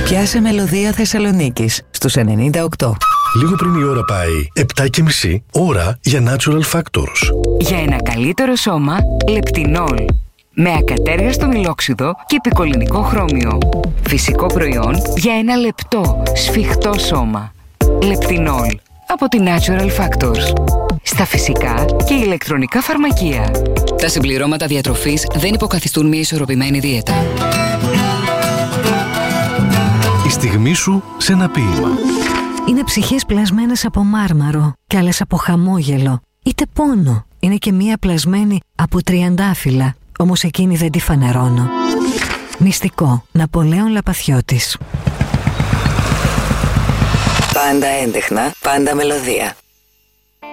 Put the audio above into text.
Πιάσε μελωδία Θεσσαλονίκης στους 98. Λίγο πριν η ώρα πάει 7:30, ώρα για Natural Factors. Για ένα καλύτερο σώμα, Λεπτινόλ. Με ακατέργαστο μιλόξιδο και επικολληνικό χρώμιο. Φυσικό προϊόν για ένα λεπτό, σφιχτό σώμα. Λεπτινόλ. Από τη Natural Factors. Στα φυσικά και ηλεκτρονικά φαρμακεία. Τα συμπληρώματα διατροφής δεν υποκαθιστούν μια ισορροπημένη δίαιτα. Η στιγμή σου σε ένα ποίημα. Είναι ψυχές πλασμένες από μάρμαρο και άλλες από χαμόγελο. Είτε πόνο. Είναι και μία πλασμένη από τριαντάφυλλα. Όμως εκείνη δεν τη φανερώνω. Μυστικό. Ναπολέων Λαπαθιώτης. Πάντα έντεχνα, πάντα μελωδία.